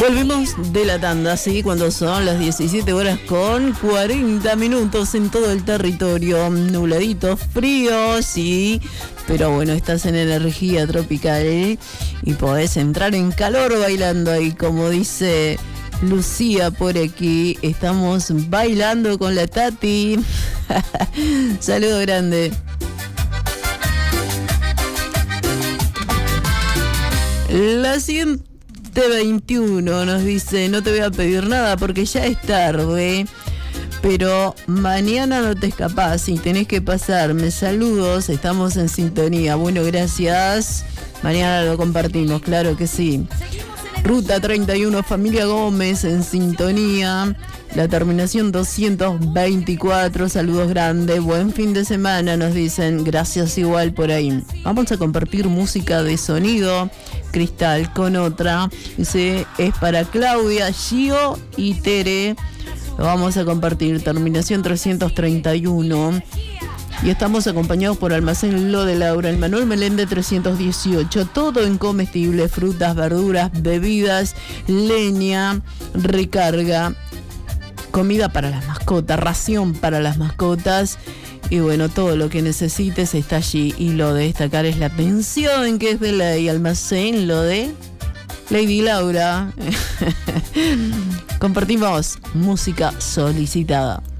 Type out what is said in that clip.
Volvimos de la tanda, ¿sí? Cuando son las 17 horas con 40 minutos en todo el territorio. Nubladito, frío, sí, pero bueno, estás en energía tropical y podés entrar en calor bailando. Y como dice Lucía por aquí, estamos bailando con la Tati. Saludo grande. La siguiente 21 nos dice: no te voy a pedir nada porque ya es tarde, pero mañana no te escapás y tenés que pasarme saludos, estamos en sintonía. Bueno, gracias, mañana lo compartimos, claro que sí. Ruta 31, familia Gómez en sintonía. La terminación 224, saludos grandes, buen fin de semana, nos dicen, gracias igual por ahí. Vamos a compartir música de sonido, Cristal con otra, dice, es para Claudia, Gio y Tere. Lo vamos a compartir, terminación 331. Y estamos acompañados por Almacén Lo de Laura, el Manuel Meléndez 318, todo en comestibles, frutas, verduras, bebidas, leña, recarga, comida para las mascotas, ración para las mascotas. Y bueno, todo lo que necesites está allí. Y lo de destacar es la atención que es de ley. Almacén Lo de Lady Laura. Compartimos música solicitada.